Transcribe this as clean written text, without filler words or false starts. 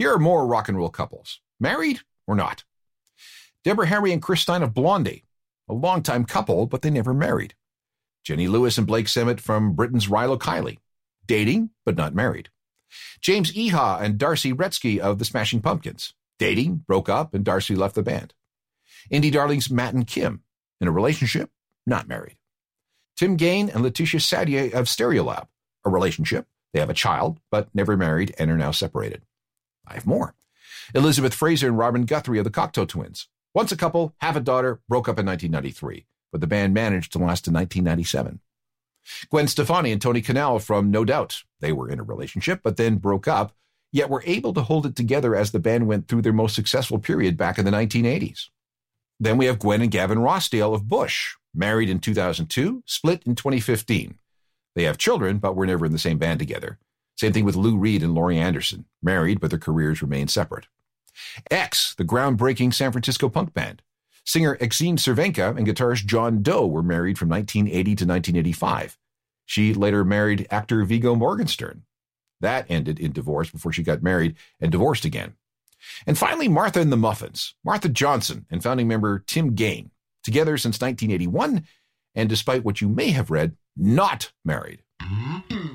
Here are more rock and roll couples. Married or not? Deborah Harry and Chris Stein of Blondie. A longtime couple, but they never married. Jenny Lewis and Blake Semmett from Britain's Rilo Kiley. Dating, but not married. James Iha and Darcy Retzky of the Smashing Pumpkins. Dating, broke up, and Darcy left the band. Indie darlings Matt and Kim. In a relationship, not married. Tim Gain and Letitia Sadier of Stereolab. A relationship. They have a child, but never married and are now separated. I have more. Elizabeth Fraser and Robin Guthrie of the Cocteau Twins. Once a couple, have a daughter, broke up in 1993, but the band managed to last to 1997. Gwen Stefani and Tony Kanal from No Doubt. They were in a relationship, but then broke up, yet were able to hold it together as the band went through their most successful period back in the 1980s. Then we have Gwen and Gavin Rossdale of Bush, married in 2002, split in 2015. They have children, but were never in the same band together. Same thing with Lou Reed and Laurie Anderson, married, but their careers remain separate. X, the groundbreaking San Francisco punk band. Singer Exene Cervenka and guitarist John Doe were married from 1980 to 1985. She later married actor Viggo Morgenstern. That ended in divorce before she got married and divorced again. And finally, Martha and the Muffins. Martha Johnson and founding member Tim Gain. Together since 1981, and despite what you may have read, not married.